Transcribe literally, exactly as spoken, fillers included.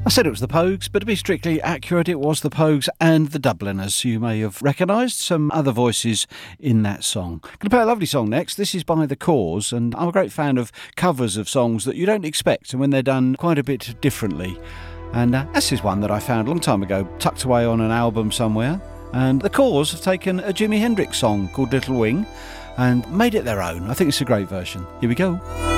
I said it was the Pogues, but to be strictly accurate, it was the Pogues and the Dubliners. You may have recognised some other voices in that song. Going to play a lovely song next. This is by The Cause, and I'm a great fan of covers of songs that you don't expect and when they're done quite a bit differently. And uh, this is one that I found a long time ago, tucked away on an album somewhere. And The Cause have taken a Jimi Hendrix song called Little Wing and made it their own. I think it's a great version. Here we go.